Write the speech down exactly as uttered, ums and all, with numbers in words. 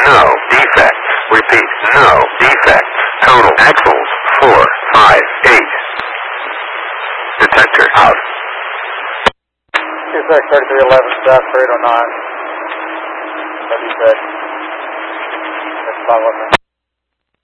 no defect. Repeat, no defect. Total axles, four, five, eight. Detector out. two six thirty-three eleven, staff for eight oh nine. What do you say? That's about what